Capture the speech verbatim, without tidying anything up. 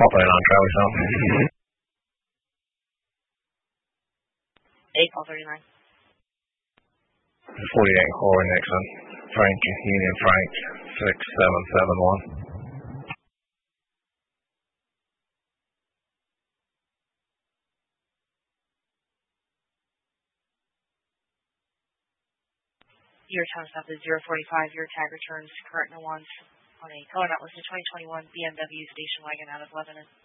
thirty-nine, Charlie South. eight call thirty-nine. forty-eight, Corey Nixon. Frank, Union Frank, six seven seven one. Your time stop is zero forty-five. Your tag returns current no ones on a color not listed twenty twenty-one B M W station wagon out of Lebanon.